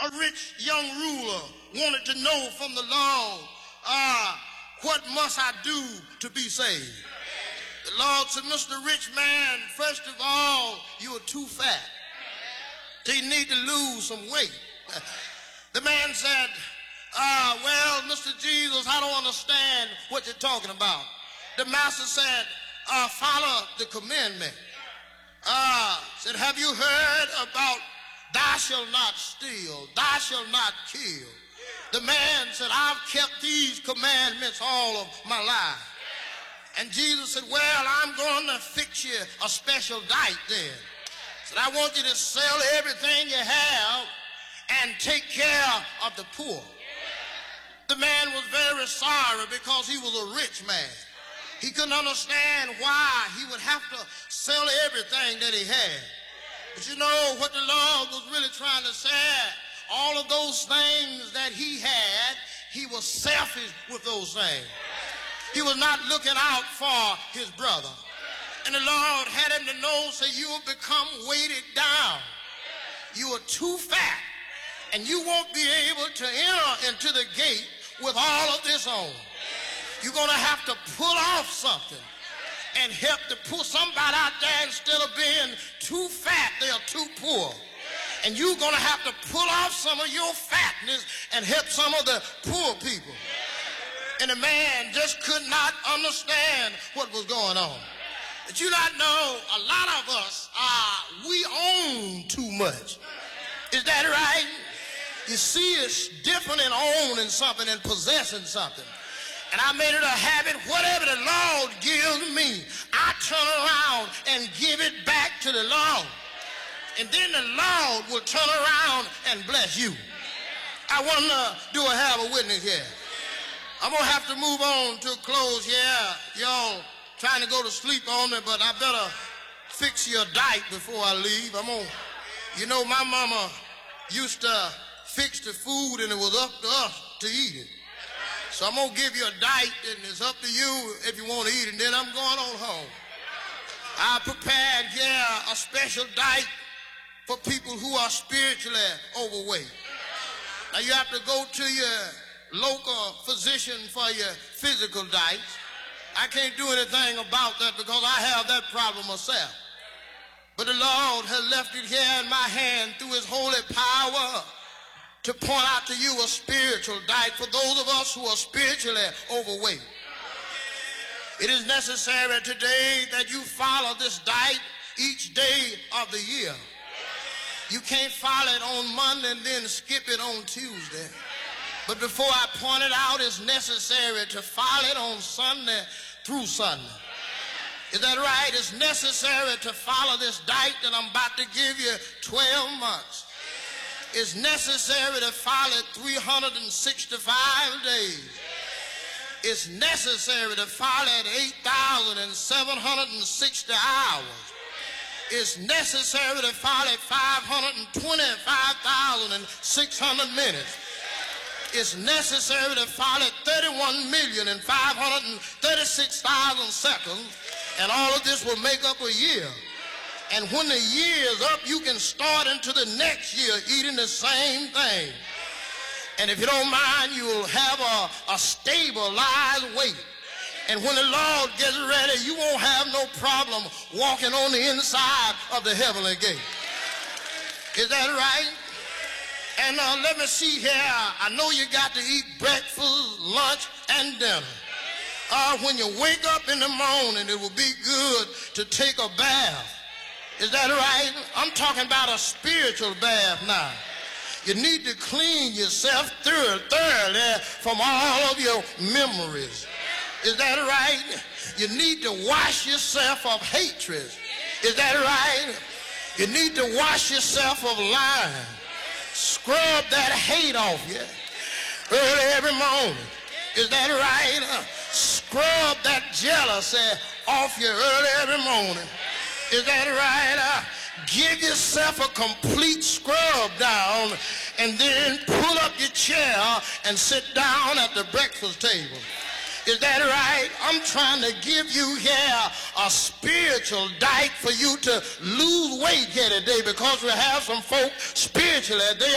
A rich young ruler wanted to know from the Lord, what must I do to be saved? The Lord said, Mr. Rich Man, first of all, you are too fat. So you need to lose some weight. The man said, well, Mr. Jesus, I don't understand what you're talking about. The master said, follow the commandment. Said, have you heard about thou shalt not steal, thou shalt not kill? The man said, I've kept these commandments all of my life. And Jesus said, well, I'm going to fix you a special diet then. Said, I want you to sell everything you have and take care of the poor. The man was very sorry because he was a rich man. He couldn't understand why he would have to sell everything that he had. But you know what the Lord was really trying to say? All of those things that he had, he was selfish with those things. He was not looking out for his brother. And the Lord had him to know, say, you will become weighted down. You are too fat, and you won't be able to enter into the gate with all of this on. You're going to have to pull off something and help to pull somebody out there. Instead of being too fat, they are too poor. And you're going to have to pull off some of your fatness and help some of the poor people. And the man just could not understand what was going on. But you not know, a lot of us, we own too much. Is that right? You see, it's different in owning something and possessing something. And I made it a habit, whatever the Lord gives me, I turn around and give it back to the Lord. And then the Lord will turn around and bless you. I want to have a witness here. I'm going to have to move on to a close here. Y'all trying to go to sleep on me, but I better fix your diet before I leave. You know, my mama used to fix the food, and it was up to us to eat it. So I'm going to give you a diet, and it's up to you if you want to eat it, and then I'm going on home. I prepared here a special diet for people who are spiritually overweight. Now you have to go to your local physician for your physical diet. I can't do anything about that because I have that problem myself. But the Lord has left it here in my hand through his holy power to point out to you a spiritual diet for those of us who are spiritually overweight. It is necessary today that you follow this diet each day of the year. You can't follow it on Monday and then skip it on Tuesday. But before I point it out, it's necessary to follow it on Sunday through Sunday. Is that right? It's necessary to follow this diet that I'm about to give you 12 months. It's necessary to follow it 365 days. It's necessary to follow it 8,760 hours. It's necessary to follow it 525,600 minutes. It's necessary to follow 31,536,000 seconds, and all of this will make up a year. And when the year is up, you can start into the next year eating the same thing. And if you don't mind, you'll have a stabilized weight. And when the Lord gets ready, you won't have no problem walking on the inside of the heavenly gate. Is that right? And let me see here. I know you got to eat breakfast, lunch, and dinner. When you wake up in the morning, it will be good to take a bath. Is that right? I'm talking about a spiritual bath now. You need to clean yourself thoroughly from all of your memories. Is that right? You need to wash yourself of hatred. Is that right? You need to wash yourself of lying. Scrub that hate off you early every morning. Is that right? Scrub that jealousy off you early every morning. Is that right? Give yourself a complete scrub down and then pull up your chair and sit down at the breakfast table. Is that right? I'm trying to give you here a spiritual diet for you to lose weight here today, because we have some folk spiritually, they